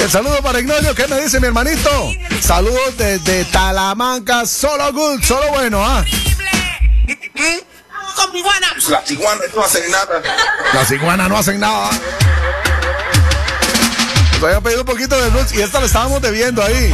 el saludo para Ignacio. ¿Qué me dice mi hermanito? Saludos desde Talamanca. Solo good, solo bueno, ¿ah? Con iguana. Las iguanas no hacen nada. Las iguanas no hacen nada. Nos habían pedido un poquito de luz y esta la estábamos debiendo ahí.